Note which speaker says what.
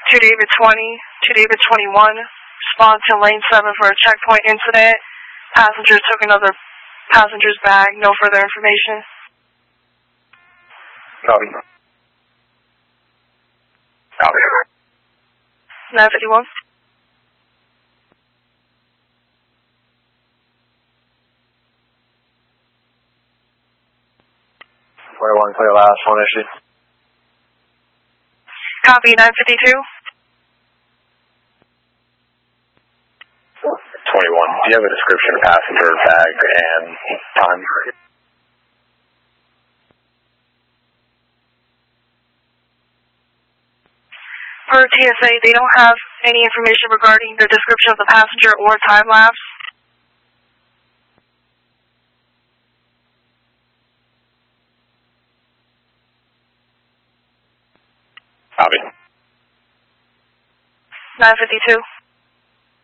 Speaker 1: 2 David 20, 2 David 21, respond to lane 7 for a checkpoint incident. Passenger took another passenger's bag, no further information.
Speaker 2: Copy. Copy.
Speaker 1: 951.
Speaker 2: Clear last one issued.
Speaker 1: Copy, 952.
Speaker 2: 21. Do you have a description of passenger, bag, and time?
Speaker 1: Per TSA, they don't have any information regarding the description of the passenger or time lapse.
Speaker 2: Copy.
Speaker 1: 952.